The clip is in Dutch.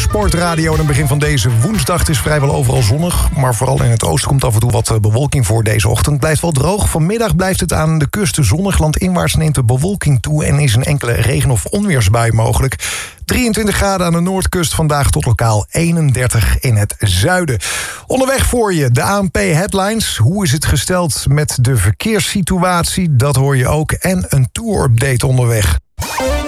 Sportradio aan het begin van deze woensdag. Het is vrijwel overal zonnig, maar vooral in het oosten komt af en toe wat bewolking voor deze ochtend. Het blijft wel droog. Vanmiddag blijft het aan de kust zonnig. Landinwaarts neemt de bewolking toe en is een enkele regen- of onweersbui mogelijk. 23 graden aan de noordkust vandaag tot lokaal 31 in het zuiden. Onderweg voor je de ANP Headlines. Hoe is het gesteld met de verkeerssituatie? Dat hoor je ook. En een tour-update onderweg.